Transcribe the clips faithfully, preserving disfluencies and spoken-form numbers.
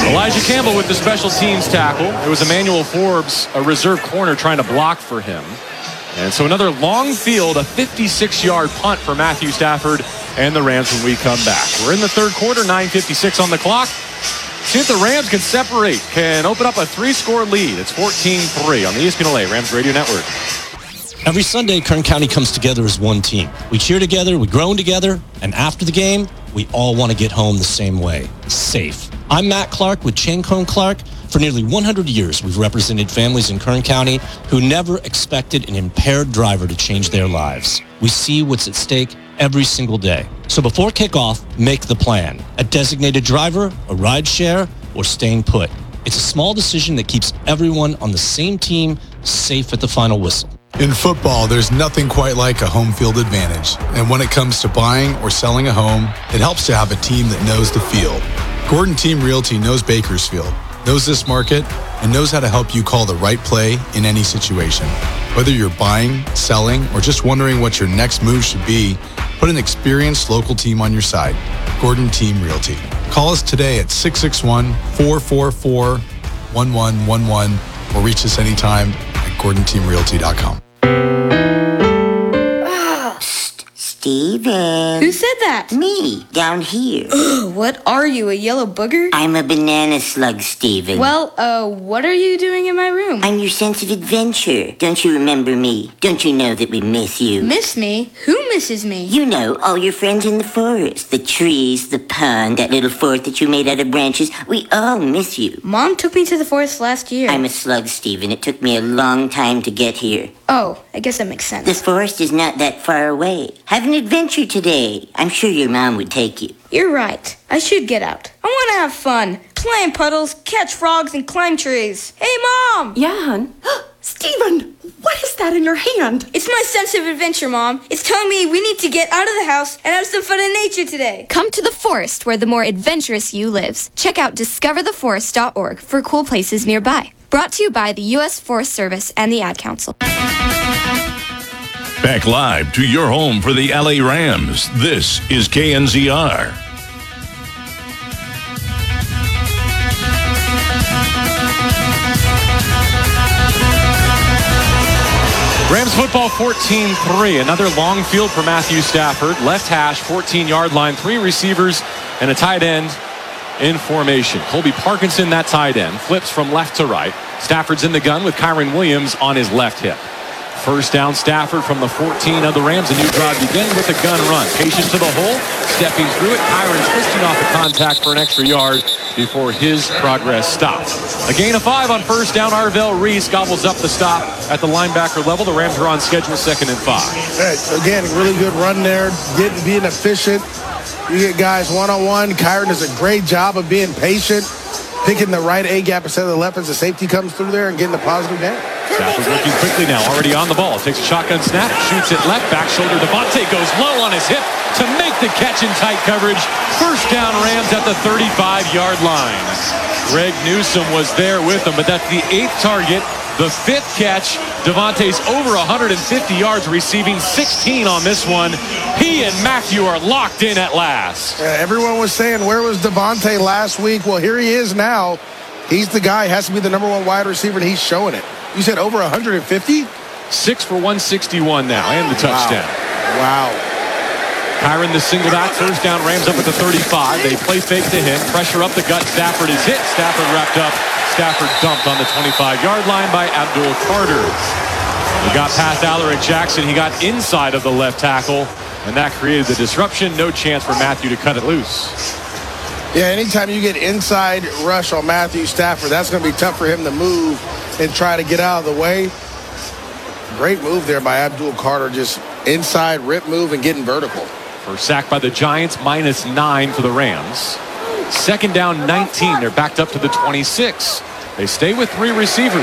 Elijah Campbell with the special teams tackle. It was Emmanuel Forbes, a reserve corner, trying to block for him. And so another long field, a fifty-six yard punt for Matthew Stafford and the Rams when we come back. We're in the third quarter, nine fifty-six on the clock. See if the Rams can separate, can open up a three-score lead. It's fourteen three on the E S P N L A Rams Radio Network. Every Sunday, Kern County comes together as one team. We cheer together, we groan together, and after the game, we all want to get home the same way, safe. I'm Matt Clark with Chain Cone Clark. For nearly one hundred years, we've represented families in Kern County who never expected an impaired driver to change their lives. We see what's at stake every single day. So before kickoff, make the plan. A designated driver, a ride share, or staying put. It's a small decision that keeps everyone on the same team safe at the final whistle. In football, there's nothing quite like a home field advantage. And when it comes to buying or selling a home, it helps to have a team that knows the field. Gordon Team Realty knows Bakersfield, knows this market, and knows how to help you call the right play in any situation. Whether you're buying, selling, or just wondering what your next move should be, put an experienced local team on your side. Gordon Team Realty. Call us today at six six one, four four four, one one one one or reach us anytime at gordon team realty dot com. Steven. Who said that? Me, down here. What are you, a yellow booger? I'm a banana slug, Steven. Well, uh, what are you doing in my room? I'm your sense of adventure. Don't you remember me? Don't you know that we miss you? Miss me? Who misses me? You know, all your friends in the forest. The trees, the pond, that little fort that you made out of branches. We all miss you. Mom took me to the forest last year. I'm a slug, Steven. It took me a long time to get here. Oh, I guess that makes sense. The forest is not that far away. Have an adventure today. I'm sure your mom would take you. You're right. I should get out. I want to have fun. Play in puddles, catch frogs, and climb trees. Hey, Mom! Yeah, hon? Steven, what is that in your hand? It's my sense of adventure, Mom. It's telling me we need to get out of the house and have some fun in nature today. Come to the forest where the more adventurous you lives. Check out discover the forest dot org for cool places nearby. Brought to you by the U S Forest Service and the Ad Council. Back live to your home for the L A Rams. This is K N Z R. Rams football fourteen three. Another long field for Matthew Stafford. Left hash, fourteen yard line, three receivers, and a tight end in formation. Colby Parkinson, that tight end, flips from left to right. Stafford's in the gun with Kyron Williams on his left hip. First down, Stafford from the fourteen of the Rams. A new drive begins with a gun run. Patient to the hole, stepping through it. Kyron twisting off the contact for an extra yard before his progress stops. A gain of five on first down. Arvell Reese gobbles up the stop at the linebacker level. The Rams are on schedule, second and five. Right. Again, really good run there, getting being efficient. You get guys one-on-one. Kyron does a great job of being patient, picking the right A-gap instead of the left as the safety comes through there and getting the positive down. Stafford working quickly now, already on the ball. Takes a shotgun snap, shoots it left, back shoulder. Devontae goes low on his hip to make the catch in tight coverage. First down, Rams at the thirty-five yard line. Greg Newsome was there with him, but that's the eighth target, the fifth catch. Devontae's over one hundred fifty yards, receiving sixteen on this one. He and Matthew are locked in at last. Yeah, everyone was saying, where was Devontae last week? Well, here he is now. He's the guy, has to be the number one wide receiver, and he's showing it. You said over one hundred fifty? Six for one sixty-one now, and the touchdown. Wow. wow. Kyron the single back, first down, Rams up at the thirty-five. They play fake to him, pressure up the gut. Stafford is hit. Stafford wrapped up. Stafford dumped on the twenty-five yard line by Abdul Carter. He got past Alaric Jackson. He got inside of the left tackle, and that created the disruption. No chance for Matthew to cut it loose. Yeah, anytime you get inside rush on Matthew Stafford, that's going to be tough for him to move and try to get out of the way. Great move there by Abdul Carter, just inside rip move and getting vertical. First sack by the Giants, minus nine for the Rams. Second down, nineteen. They're backed up to the twenty-six. They stay with three receivers.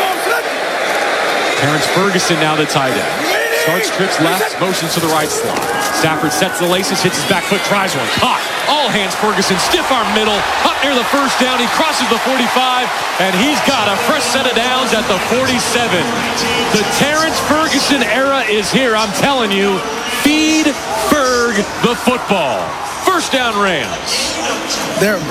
Terrence Ferguson now the tight end. Starts trips left, motions to the right slot. Stafford sets the laces, hits his back foot, tries one. Caught. All hands Ferguson, stiff arm middle, up near the first down. He crosses the forty-five, and he's got a fresh set of downs at the forty-seven. The Terrence Ferguson era is here, I'm telling you. Feed Ferg the football. First down, Rams. They're